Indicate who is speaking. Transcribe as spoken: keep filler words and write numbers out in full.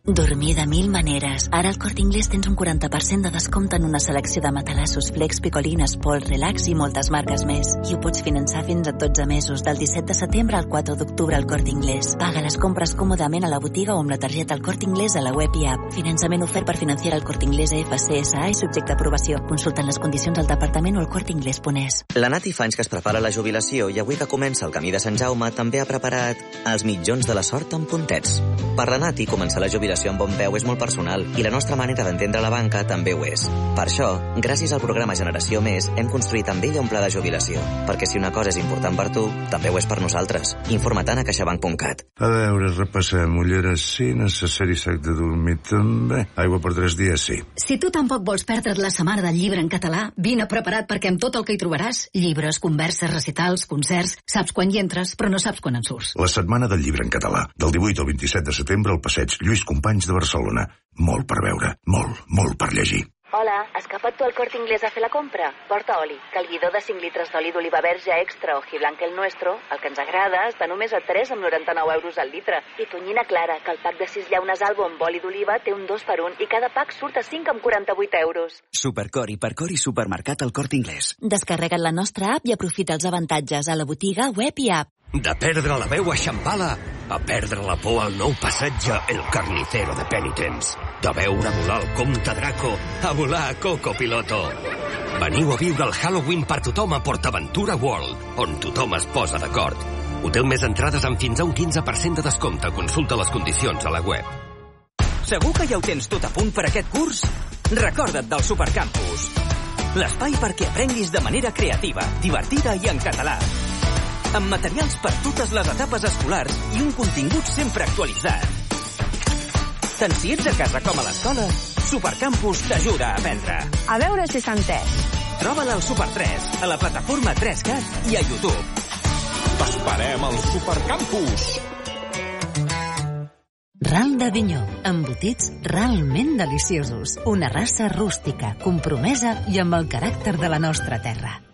Speaker 1: Dormir de mil maneres. Ara al Corte Inglés tens un quaranta per cent de descompte en una selecció de matalassos, flex, picolines, pol, relax i moltes marques més. I ho pots finançar fins a dotze mesos, del disset de setembre al quatre d'octubre al Corte Inglés. Paga les compres còmodament a la botiga o amb la targeta al Corte Inglés a la web i app. Finançament ofert per financiar el Corte Inglés A F C S A i subjecte a aprovació. Consulten les condicions al departament o al corteinglés punt es.
Speaker 2: La Nati fa anys que es prepara la jubilació i avui que comença el camí de Sant Jaume també ha preparat els mitjons de la sort amb puntets. Per la Nati, començar la jubilació amb bon peu és molt personal i la nostra manera d'entendre la banca també ho és. Per això, gràcies al programa Generació Més, hem construït amb ella un pla de jubilació, perquè si una cosa és important per tu, també ho és per nosaltres. Informa-te'n a caixabank punt cat.
Speaker 3: A veure, repassem. Ulleres sí, necessari sac de dormir també. Aigua per tres dies sí.
Speaker 4: Si tu tampoc vols perdre't la setmana del llibre en català, vine preparat perquè amb tot el que hi trobaràs, llibres, converses, recitals, concerts, saps quan hi entres, però no saps quan en surts.
Speaker 3: La setmana del llibre en català, del divuit al vint-i-set de setembre al passeig Lluís Companys de Barcelona. Molt per veure, molt, molt per llegir.
Speaker 1: Hola, has capat tu al Corte Inglés a fer la compra? Porta oli, que el guidó de cinc litres d'oli d'oliva verge extra o Giblanc el Nuestro, el que ens agrada, està només a tres coma noranta-nou euros al litre. I tonyina clara, que el pack de sis llaunes Albo amb oli d'oliva té un dos per un i cada pack surt a cinc coma quaranta-vuit euros.
Speaker 5: Supercor, Hipercor i Supermercat al Corte Inglés.
Speaker 1: Descarrega't la nostra app i aprofita els avantatges a la botiga, web i app.
Speaker 6: De perdre la veu a Xampala a perdre la por al nou passatge El Carnicero de Penitents. De veure volar el comte Draco a volar a Coco Piloto. Veniu a viure el Halloween per tothom a PortAventura World, on tothom es posa d'acord. Hotel més entrades amb fins a un quinze per cent de descompte. Consulta les condicions a la web.
Speaker 7: Segur que ja ho tens tot a punt per aquest curs? Recorda't del Supercampus. L'espai perquè aprenguis de manera creativa, divertida i en català. Amb materials per totes les etapes escolars i un contingut sempre actualitzat. Tant si ets a casa com a l'escola, Supercampus t'ajuda a aprendre.
Speaker 8: A veure si s'ha entès.
Speaker 7: Troba-la al Super tres, a la plataforma tres cat i a YouTube.
Speaker 9: T'esperem al Supercampus!
Speaker 10: Ral d'Avinyó, embotits realment deliciosos. Una raça rústica, compromesa i amb el caràcter de la nostra terra.